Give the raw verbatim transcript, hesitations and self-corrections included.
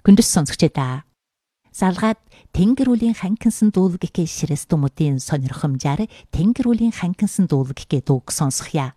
Хүндэс сонсогчдаа. Салгаад Тэнгэр үлийн ханкинсан дуулаг гэхээ ширэс тумуудын сонирхомжаар Тэнгэр үлийн ханкинсан дуулаг гэхээ дууг сонсохъя.